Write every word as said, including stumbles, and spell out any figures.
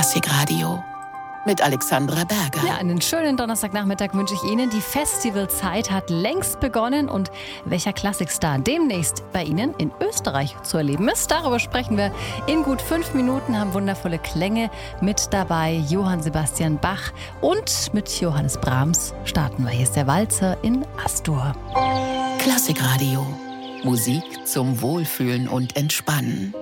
Klassikradio mit Alexandra Berger. Ja, einen schönen Donnerstagnachmittag wünsche ich Ihnen. Die Festivalzeit hat längst begonnen und welcher Klassikstar demnächst bei Ihnen in Österreich zu erleben ist, darüber sprechen wir in gut fünf Minuten, haben wundervolle Klänge mit dabei. Johann Sebastian Bach und mit Johannes Brahms starten wir. Hier ist der Walzer in Astur. Klassikradio. Musik zum Wohlfühlen und Entspannen.